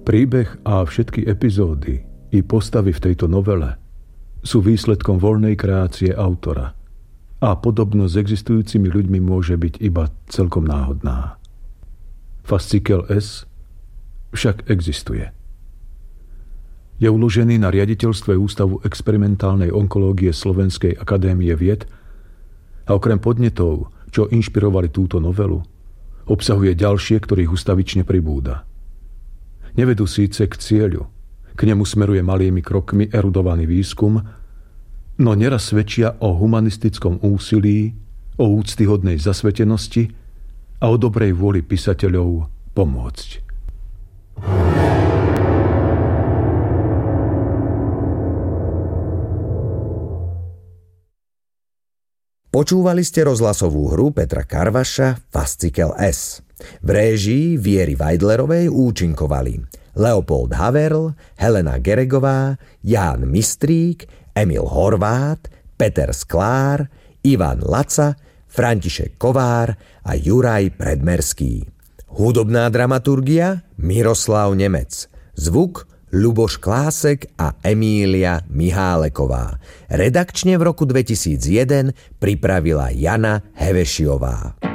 Príbeh a všetky epizódy i postavy v tejto novele sú výsledkom voľnej kreácie autora a podobnosť s existujúcimi ľuďmi môže byť iba celkom náhodná. Fascikel S však existuje. Je uložený na riaditeľstve Ústavu experimentálnej onkológie Slovenskej akadémie vied a okrem podnetov, čo inšpirovali túto novelu, obsahuje ďalšie, ktorých ustavične pribúda. Nevedú síce k cieľu, k nemu smeruje malými krokmi erudovaný výskum, no neraz svedčia o humanistickom úsilí, o úctyhodnej zasvetenosti a o dobrej vôli písateľov pomôcť. Počúvali ste rozhlasovú hru Petra Karvaša Fascikel S. V réžii Viery Weidlerovej účinkovali Leopold Haverl, Helena Geregová, Ján Mistrík, Emil Horvát, Peter Sklár, Ivan Laca, František Kovár a Juraj Predmerský. Hudobná dramaturgia Miroslav Nemec. Zvuk Ľuboš Klásek a Emília Miháleková. Redakčne v roku 2001 pripravila Jana Hevešiová.